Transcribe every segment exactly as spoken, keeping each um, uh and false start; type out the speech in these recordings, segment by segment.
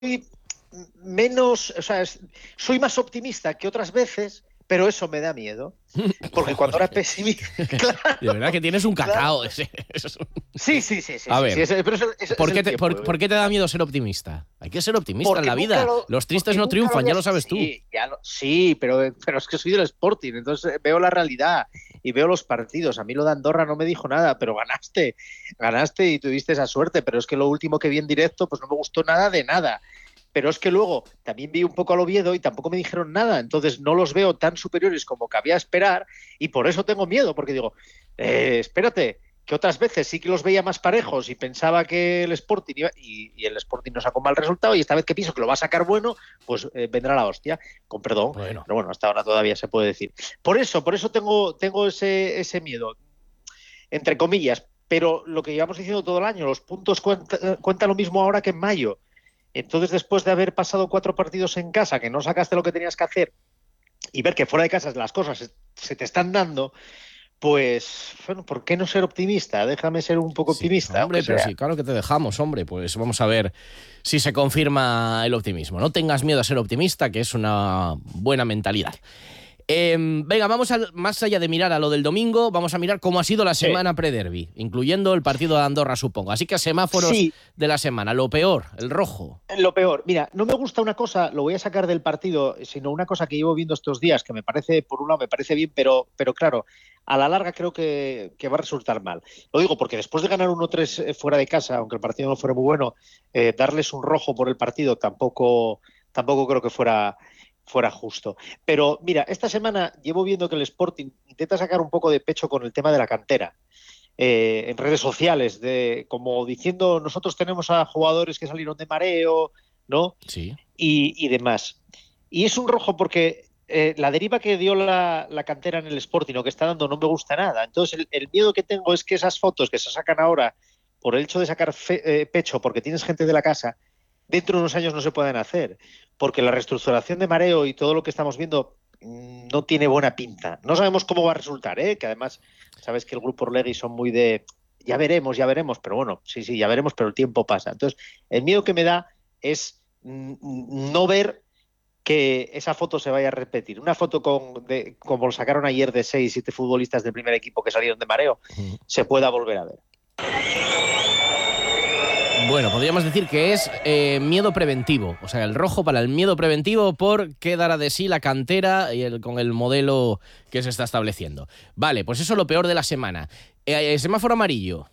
menos, o sea, soy más optimista que otras veces, pero eso me da miedo. Porque cuando era pesimista... Claro, de verdad que tienes un cacao. claro. Ese, eso es un... Sí, sí, sí, sí. A sí, ver, sí, ese, pero eso, eso ¿por, es qué el te, tiempo. por, ¿por qué te da miedo ser optimista? Hay que ser optimista en Porque la nunca vida. lo, Los tristes porque no nunca lo triunfan, voy ya a... lo sabes tú. Sí, ya lo, sí, pero, pero es que soy del Sporting, entonces veo la realidad y veo los partidos. A mí lo de Andorra no me dijo nada, pero ganaste, ganaste y tuviste esa suerte. Pero es que lo último que vi en directo, pues no me gustó nada de nada. Pero es que luego también vi un poco al Oviedo y tampoco me dijeron nada, entonces no los veo tan superiores como cabía esperar y por eso tengo miedo, porque digo, eh, espérate, que otras veces sí que los veía más parejos y pensaba que el Sporting iba, y, y el Sporting no sacó mal resultado, y esta vez que pienso que lo va a sacar bueno, pues eh, vendrá la hostia, con perdón, Bueno. pero bueno, hasta ahora todavía se puede decir. Por eso, por eso tengo, tengo ese, ese miedo, entre comillas, pero lo que llevamos diciendo todo el año, los puntos cuentan cuenta lo mismo ahora que en mayo. Entonces, después de haber pasado cuatro partidos en casa, que no sacaste lo que tenías que hacer, y ver que fuera de casa las cosas se te están dando, pues, bueno, ¿por qué no ser optimista? Déjame ser un poco Sí, optimista, aunque hombre, pero sea. sí, claro que te dejamos, hombre. Pues vamos a ver si se confirma el optimismo. No tengas miedo a ser optimista, que es una buena mentalidad. Eh, venga, vamos a, más allá de mirar a lo del domingo, vamos a mirar cómo ha sido la Sí. semana pre-derby, incluyendo el partido de Andorra, supongo. Así que semáforos Sí, de la semana. Lo peor, el rojo. lo peor. Mira, no me gusta una cosa, lo voy a sacar del partido, sino una cosa que llevo viendo estos días, que me parece, por un lado, me parece bien, pero, pero claro, a la larga creo que, que va a resultar mal. Lo digo porque después de ganar uno tres fuera de casa, aunque el partido no fuera muy bueno, eh, darles un rojo por el partido tampoco, tampoco creo que fuera, fuera justo. Pero mira, esta semana llevo viendo que el Sporting intenta sacar un poco de pecho con el tema de la cantera. Eh, en redes sociales, de, como diciendo, nosotros tenemos a jugadores que salieron de Mareo, ¿no? Sí. Y, y demás. Y es un rojo porque eh, la deriva que dio la, la cantera en el Sporting, o que está dando, no me gusta nada. Entonces, el, el miedo que tengo es que esas fotos que se sacan ahora por el hecho de sacar fe, eh, pecho porque tienes gente de la casa, dentro de unos años no se pueden hacer, porque la reestructuración de Mareo y todo lo que estamos viendo mmm, no tiene buena pinta. No sabemos cómo va a resultar, ¿eh? Que además sabes que el grupo Orlegui son muy de ya veremos, ya veremos, pero bueno, sí, sí, ya veremos, pero el tiempo pasa. Entonces, el miedo que me da es mmm, no ver que esa foto se vaya a repetir. Una foto con, de, como lo sacaron ayer de seis, siete futbolistas del primer equipo que salieron de Mareo, uh-huh. se pueda volver a ver. Bueno, podríamos decir que es eh, miedo preventivo, o sea, el rojo para el miedo preventivo por qué dará de sí la cantera y el, con el modelo que se está estableciendo. Vale, pues eso es lo peor de la semana. Eh, semáforo amarillo.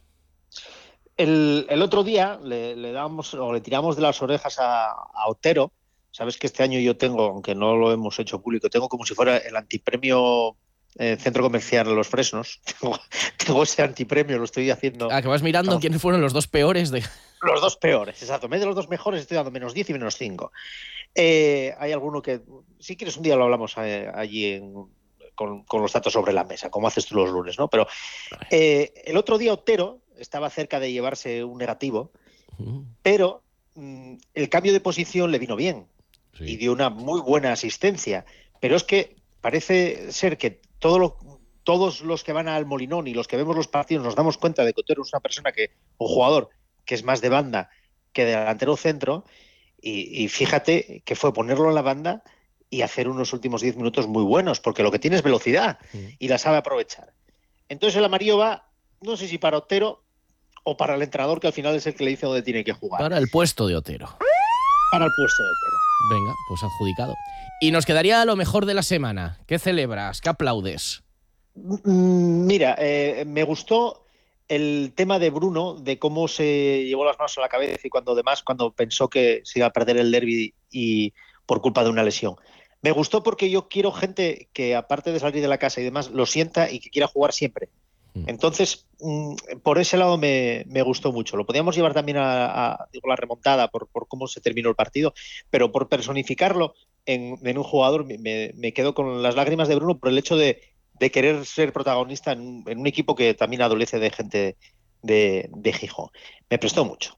El, el otro día le, le damos o le tiramos de las orejas a, a Otero. Sabes que este año yo tengo, aunque no lo hemos hecho público, tengo como si fuera el antipremio eh, Centro Comercial Los Fresnos. tengo, tengo ese antipremio, lo estoy haciendo. Ah, que vas mirando Estamos... quiénes fueron los dos peores de... Los dos peores, exacto. En vez de los dos mejores estoy dando menos diez y menos cinco. Eh, hay alguno que, si quieres un día lo hablamos eh, allí en, con, con los datos sobre la mesa, como haces tú los lunes, ¿no? Pero eh, el otro día Otero estaba cerca de llevarse un negativo, uh-huh. pero mmm, el cambio de posición le vino bien sí. y dio una muy buena asistencia. Pero es que parece ser que todo lo, todos los que van al Molinón y los que vemos los partidos nos damos cuenta de que Otero es una persona que, un jugador que es más de banda que de delantero centro, y, y fíjate que fue ponerlo en la banda y hacer unos últimos diez minutos muy buenos, porque lo que tiene es velocidad sí. y la sabe aprovechar. Entonces el amarillo va, no sé si para Otero o para el entrenador, que al final es el que le dice dónde tiene que jugar. Para el puesto de Otero. Para el puesto de Otero. Venga, pues adjudicado. Y nos quedaría lo mejor de la semana. ¿Qué celebras? ¿Qué aplaudes? Mira, eh, me gustó el tema de Bruno, de cómo se llevó las manos a la cabeza y cuando además cuando pensó que se iba a perder el derbi y por culpa de una lesión. Me gustó porque yo quiero gente que, aparte de salir de la casa y demás, lo sienta y que quiera jugar siempre. Entonces, por ese lado me, me gustó mucho. Lo podíamos llevar también a, a digo, la remontada por, por cómo se terminó el partido, pero por personificarlo en, en un jugador me, me quedo con las lágrimas de Bruno por el hecho de de querer ser protagonista en un, en un equipo que también adolece de gente de, de Gijón. Me prestó mucho.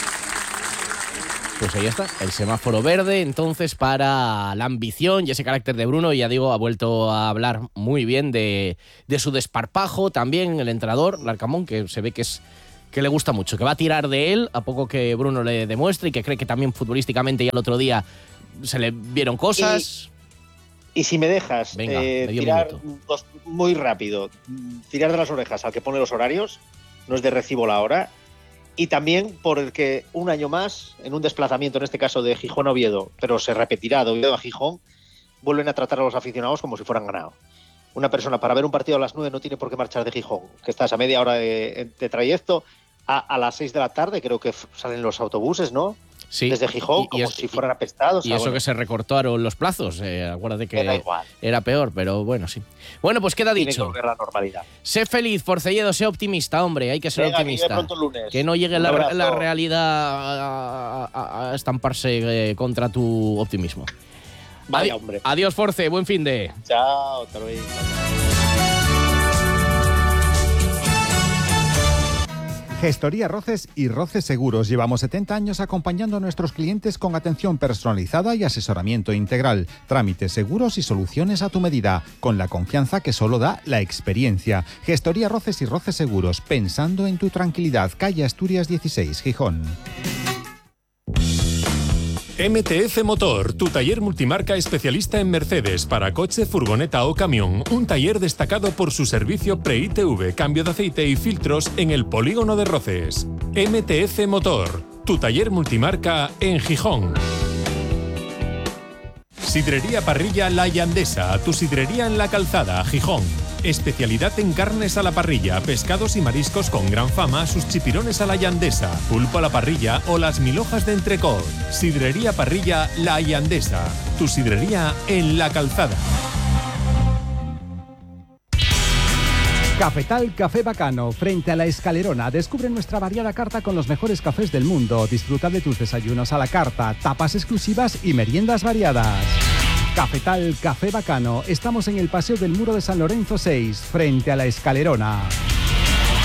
Pues ahí está, el semáforo verde, entonces, para la ambición y ese carácter de Bruno. Ya digo, ha vuelto a hablar muy bien de, de su desparpajo, también el entrenador, Larcamón, que se ve que es que le gusta mucho, que va a tirar de él a poco que Bruno le demuestre y que cree que también futbolísticamente ya el otro día se le vieron cosas. Y, y si me dejas Venga, eh, tirar dos, muy rápido, tirar de las orejas al que pone los horarios, no es de recibo la hora. Y también por el que un año más, en un desplazamiento, en este caso de Gijón a Oviedo, pero se repetirá de Oviedo a Gijón, vuelven a tratar a los aficionados como si fueran ganado. Una persona para ver un partido a las nueve no tiene por qué marchar de Gijón, que estás a media hora de, de trayecto, a, a las seis de la tarde creo que salen los autobuses, ¿no? Sí. Desde Gijón, y, como y es, si fueran apestados. Y o sea, eso bueno. que se recortaron los plazos, eh, acuérdate que era, igual. era peor, pero bueno, sí. Bueno, pues queda Tiene dicho. que volver a la normalidad. Sé feliz, Forcelledo, sé optimista, hombre, hay que ser Venga, optimista. que, pronto el lunes. Que no llegue la, la realidad a, a, a estamparse eh, contra tu optimismo. Vaya, Adi- hombre. Adiós, Force, buen fin de. Chao, te lo digo. Gestoría Roces y Roces Seguros. Llevamos setenta años acompañando a nuestros clientes con atención personalizada y asesoramiento integral. Trámites seguros y soluciones a tu medida, con la confianza que solo da la experiencia. Gestoría Roces y Roces Seguros, pensando en tu tranquilidad. Calle Asturias dieciséis, Gijón. M T F Motor, tu taller multimarca especialista en Mercedes para coche, furgoneta o camión. Un taller destacado por su servicio pre-I T V, cambio de aceite y filtros en el polígono de Roces. M T F Motor, tu taller multimarca en Gijón. Sidrería Parrilla La Llandesa, tu sidrería en la Calzada, Gijón. Especialidad en carnes a la parrilla, pescados y mariscos con gran fama, sus chipirones a la llandesa, pulpo a la parrilla o las mil hojas de entrecot. Sidrería Parrilla La Llandesa, tu sidrería en la Calzada. Cafetal Café Bacano, frente a la Escalerona. Descubre nuestra variada carta con los mejores cafés del mundo. Disfruta de tus desayunos a la carta, tapas exclusivas y meriendas variadas. Cafetal Café Bacano. Estamos en el Paseo del Muro de San Lorenzo seis, frente a la Escalerona.